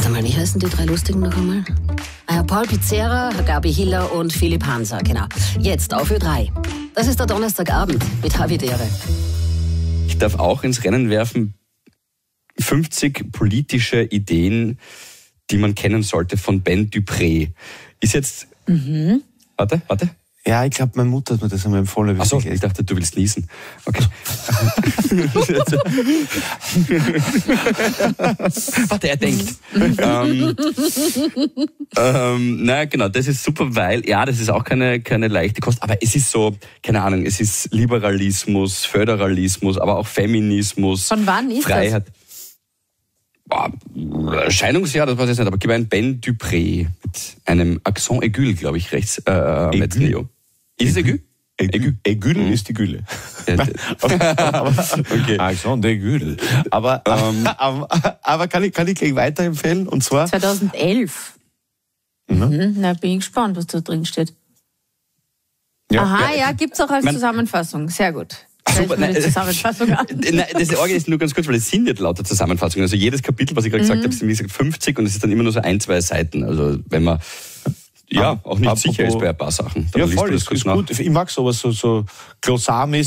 Warte mal, wie heißen die 3 Lustigen noch einmal? Paul Pizzera, Gabi Hiller und Philipp Hanser, genau. Jetzt auf Ö3. Das ist der Donnerstagabend mit Havidere. Ich darf auch ins Rennen werfen 50 politische Ideen, die man kennen sollte, von Ben Dupré. Ist jetzt... Warte. Ja, ich glaube, meine Mutter hat mir das einmal empfohlen. Achso, ich dachte, du willst niesen. Okay. Warte, er denkt. Na genau, das ist super, weil, ja, das ist auch keine leichte Kost, aber es ist so, keine Ahnung, es ist Liberalismus, Föderalismus, aber auch Feminismus. Von wann ist Freiheit. Erscheinungsjahr, das weiß ich jetzt nicht, aber gib ein Ben Dupré mit einem Accent aigu, glaube ich, rechts mit Leo. Ist es aigu? Aigu ist die Gülle. Okay. Accent aigu. Aber kann ich gleich weiterempfehlen? Und zwar 2011. Na, bin ich gespannt, was da drin steht. Ja, Aha, ja, gibt's auch als Zusammenfassung. Sehr gut. Super, nein, die Zusammenfassung an. Nein, das Orgel ist nur ganz kurz, weil es sind nicht lauter Zusammenfassungen. Also jedes Kapitel, was ich gerade gesagt habe, sind wie gesagt 50 und es ist dann immer nur so 1-2 Seiten. Also wenn man auch nicht sicher ist bei ein paar Sachen. Ja, voll, das ist gut. Ich mag sowas so glossarmäßig.